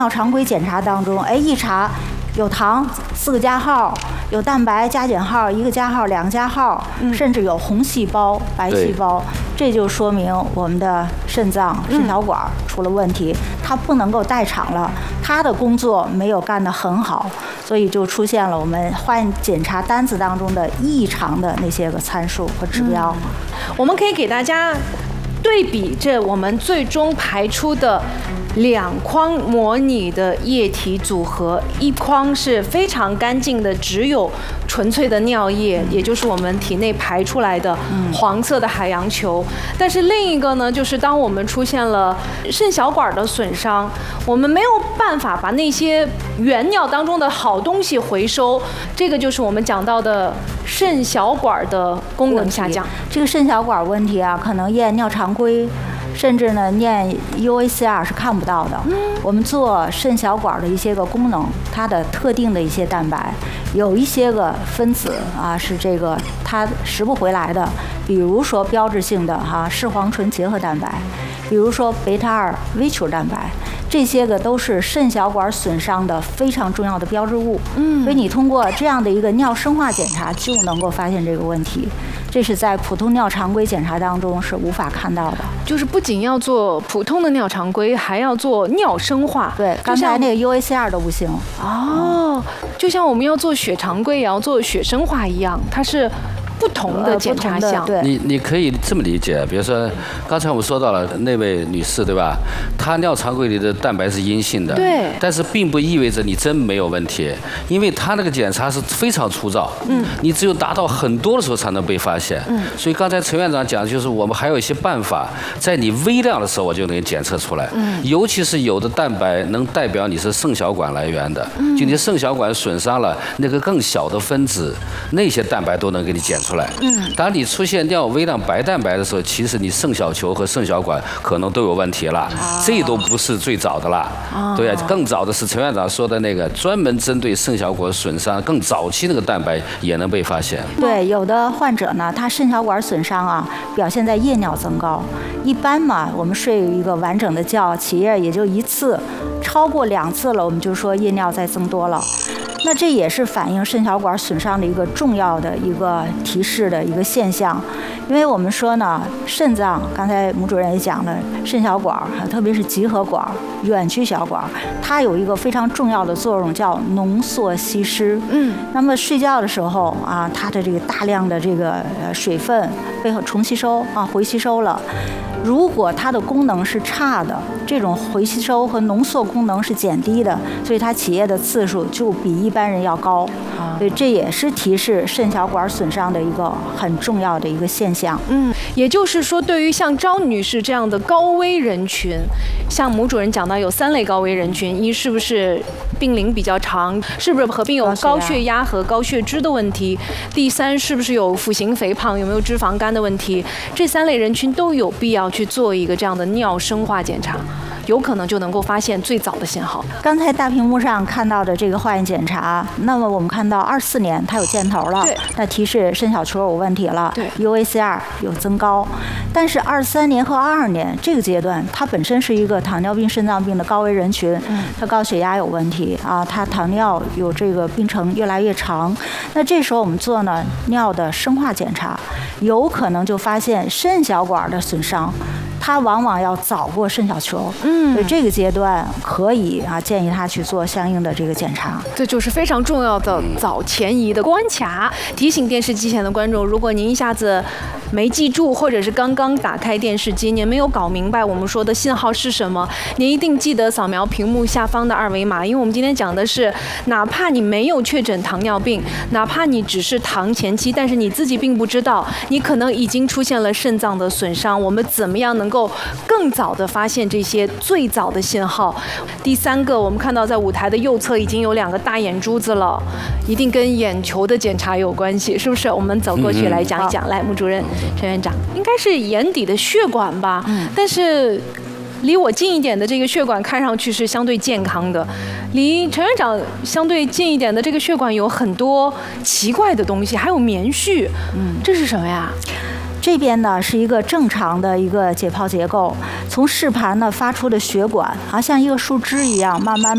尿常规检查当中，哎，一查有糖4个加号，有蛋白加减号1个加号2个加号，甚至有红细胞、白细胞，这就说明我们的肾脏、肾小管出了问题，它不能够代偿了，它的工作没有干得很好，所以就出现了我们化验检查单子当中的异常的那些个参数和指标。 我们可以给大家对比这我们最终排出的2筐模拟的液体组合，一筐是非常干净的，只有纯粹的尿液，也就是我们体内排出来的黄色的海洋球。但是另一个呢，就是当我们出现了肾小管的损伤，我们没有办法把那些原尿当中的好东西回收，这个就是我们讲到的肾小管的功能下降。 这个肾小管问题啊，可能验尿常规，甚至呢念 UACR 是看不到的。我们做肾小管的一些个功能，它的特定的一些蛋白，有一些个分子啊是这个它拾不回来的，比如说标志性的视黄醇结合蛋白，比如说贝塔2微球蛋白。这些个都是肾小管损伤的非常重要的标志物，所以你通过这样的一个尿生化检查就能够发现这个问题，这是在普通尿常规检查当中是无法看到的。 就是不仅要做普通的尿常规，还要做尿生化。 对，刚才那个 UACR 都不行。 哦，就像我们要做血常规也要做血生化一样，它是不同的检查项。 你可以这么理解，比如说刚才我们说到了那位女士，对吧？她尿常规里的蛋白是阴性的， 对， 但是并不意味着你真没有问题，因为她那个检查是非常粗糙，你只有达到很多的时候才能被发现，所以刚才陈院长讲的就是我们还有一些办法，在你微量的时候我就能检测出来，尤其是有的蛋白能代表你是肾小管来源的，就你肾小管损伤了，那个更小的分子，那些蛋白都能给你检出来。当你出现尿微量白蛋白的时候，其实你肾小球和肾小管可能都有问题了，这都不是最早的了。对啊，更早的是陈院长说的那个专门针对肾小管损伤更早期那个蛋白也能被发现。 对，有的患者呢，他肾小管损伤啊，表现在夜尿增高。一般嘛，我们睡一个完整的觉，起夜也就1次，超过2次了，我们就说夜尿在增多了。那这也是反映肾小管损伤的一个重要的一个提示的一个现象，因为我们说呢，肾脏刚才母主任也讲了，肾小管特别是集合管、远曲小管，它有一个非常重要的作用，叫浓缩稀释。那么睡觉的时候啊，它的这个大量的这个水分被重吸收啊，回吸收了。如果它的功能是差的，这种回吸收和浓缩功能是减低的，所以它起夜的次数就比一般人要高。所以这也是提示肾小管损伤的一个很重要的一个现象。 也就是说，对于像张女士这样的高危人群，像母主任讲到有3类高危人群，一是不是病龄比较长，是不是合并有高血压和高血脂的问题，第3是不是有腹型肥胖，有没有脂肪肝的问题，这3类人群都有必要去做一个这样的尿生化检查，有可能就能够发现最早的信号。 刚才大屏幕上看到的这个化验检查，那么我们看到24年它有箭头了，那提示肾小球有问题了， UACR 有增高。但是23年和22年这个阶段，它本身是一个糖尿病、肾脏病的高危人群，它高血压有问题啊，它糖尿有这个病程越来越长。那这时候我们做呢尿的生化检查，有可能就发现肾小管的损伤。它往往要早过肾小球，所以这个阶段可以建议他去做相应的这个检查。 这就是非常重要的早前移的关卡。提醒电视机前的观众，如果您一下子没记住，或者是刚刚打开电视机，您没有搞明白我们说的信号是什么，您一定记得扫描屏幕下方的2维码，因为我们今天讲的是，哪怕你没有确诊糖尿病，哪怕你只是糖前期，但是你自己并不知道，你可能已经出现了肾脏的损伤。我们怎么样能够更早的发现这些最早的信号？第3个，我们看到在舞台的右侧已经有2个大眼珠子了，一定跟眼球的检查有关系，是不是？我们走过去来讲一讲。来，穆主任、陈院长，应该是眼底的血管吧？但是离我近一点的这个血管看上去是相对健康的，离陈院长相对近一点的这个血管有很多奇怪的东西，还有棉絮。这是什么呀？ 这边呢是一个正常的一个解剖结构，从室盘呢发出的血管，像一个树枝一样，慢慢